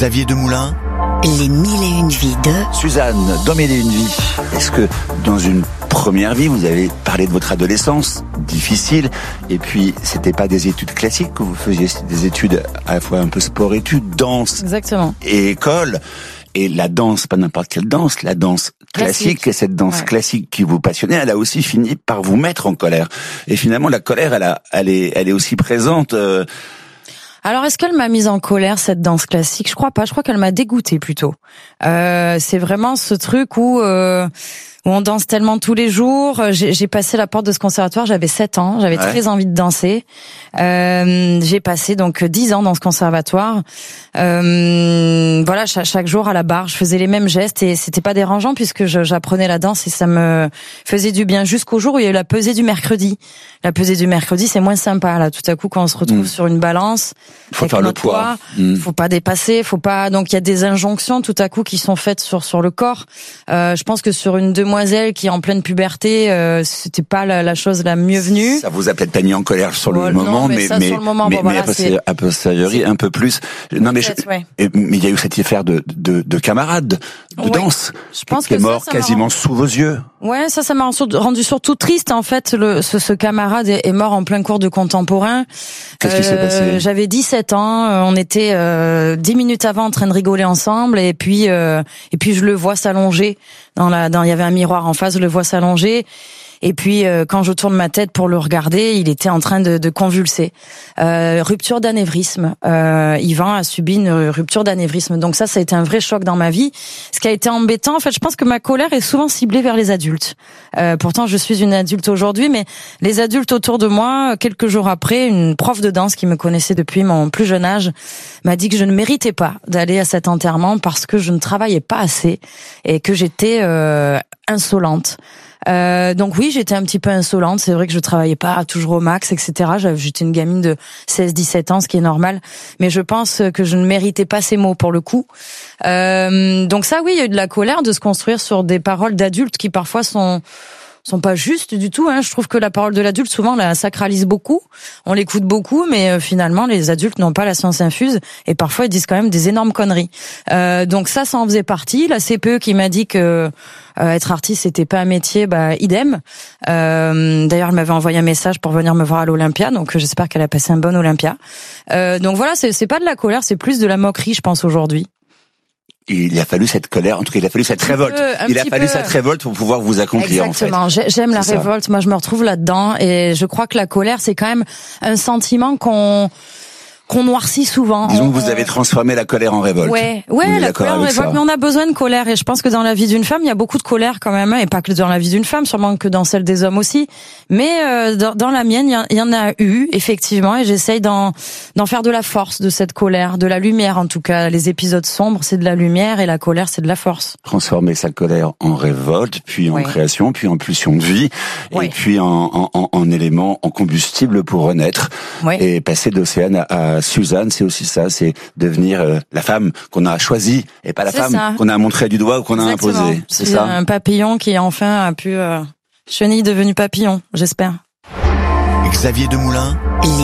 Xavier Demoulin. Les 1001 vies de... Suzanne, dans 1001 vies, est-ce que dans une première vie, vous avez parlé de votre adolescence difficile, et puis c'était pas des études classiques que vous faisiez, c'était des études à la fois un peu sport-études, danse. Exactement. Et école. Et la danse, pas n'importe quelle danse, la danse classique, et cette danse classique qui vous passionnait, elle a aussi fini par vous mettre en colère. Et finalement, la colère, elle est aussi présente. Alors, est-ce qu'elle m'a mise en colère, cette danse classique? Je crois pas. Je crois qu'elle m'a dégoûtée plutôt. C'est vraiment ce truc où on danse tellement tous les jours. J'ai passé la porte de ce conservatoire, j'avais 7 ans, j'avais très envie de danser. J'ai passé donc 10 ans dans ce conservatoire. Voilà, chaque jour à la barre, je faisais les mêmes gestes et c'était pas dérangeant puisque j'apprenais la danse et ça me faisait du bien jusqu'au jour où il y a eu la pesée du mercredi. La pesée du mercredi, c'est moins sympa là. Tout à coup, quand on se retrouve sur une balance, faut faire le poids. Faut pas dépasser, faut pas. Donc il y a des injonctions tout à coup qui sont faites sur le corps. Je pense que sur une demoiselle qui est en pleine puberté, c'était pas la chose la mieux venue. Ça vous a peut-être pas mis en colère sur le moment, non, mais sur le moment, a posteriori un peu plus. Non, mais mais il y a eu cette affaire de camarade de danse je pense qui est mort quasiment sous vos yeux. Ouais, ça m'a rendu surtout triste en fait. Ce camarade est mort en plein cours de contemporain. Qu'est-ce qui s'est passé? J'avais 17 ans, on était 10 minutes avant en train de rigoler ensemble et puis je le vois s'allonger il y avait un miroir en face, je le vois s'allonger. Et puis quand je tourne ma tête pour le regarder, il était en train de convulser. Rupture d'anévrisme. Yvan a subi une rupture d'anévrisme. Donc ça a été un vrai choc dans ma vie. Ce qui a été embêtant, en fait, je pense que ma colère est souvent ciblée vers les adultes. Pourtant, je suis une adulte aujourd'hui, mais les adultes autour de moi, quelques jours après, une prof de danse qui me connaissait depuis mon plus jeune âge m'a dit que je ne méritais pas d'aller à cet enterrement parce que je ne travaillais pas assez et que j'étais insolente. Donc oui, j'étais un petit peu insolente. C'est vrai que je travaillais pas toujours au max, etc. J'étais une gamine de 16-17 ans, ce qui est normal. Mais je pense que je ne méritais pas ces mots pour le coup. Donc ça, oui, il y a eu de la colère de se construire sur des paroles d'adultes qui parfois sont pas justes du tout. Je trouve que la parole de l'adulte, souvent, on la sacralise beaucoup. On l'écoute beaucoup, mais finalement, les adultes n'ont pas la science infuse et parfois, ils disent quand même des énormes conneries. Donc ça en faisait partie. La CPE qui m'a dit que être artiste, c'était pas un métier, idem. D'ailleurs, elle m'avait envoyé un message pour venir me voir à l'Olympia, donc j'espère qu'elle a passé un bon Olympia. Donc voilà, c'est pas de la colère, c'est plus de la moquerie, je pense, aujourd'hui. Il a fallu cette colère, en tout cas, il a fallu cette révolte. Cette révolte pour pouvoir vous accomplir. Exactement. En fait. J'aime la révolte. Moi, je me retrouve là-dedans et je crois que la colère, c'est quand même un sentiment qu'on noircit souvent. Disons que vous avez transformé la colère en révolte. Ouais, la colère en révolte, mais on a besoin de colère et je pense que dans la vie d'une femme, il y a beaucoup de colère quand même, et pas que dans la vie d'une femme, sûrement que dans celle des hommes aussi. Mais dans la mienne, il y en a eu effectivement, et j'essaye d'en faire de la force de cette colère, de la lumière en tout cas. Les épisodes sombres, c'est de la lumière et la colère, c'est de la force. Transformer sa colère en révolte, puis en création, puis en pulsion de vie, et puis en élément, en combustible pour renaître et passer d'Océane à Suzanne, c'est aussi ça, c'est devenir la femme qu'on a choisie et pas la femme qu'on a montrée du doigt ou qu'on a imposée. C'est ça. Un papillon qui enfin a pu chenille devenue papillon, j'espère. Xavier Demoulin.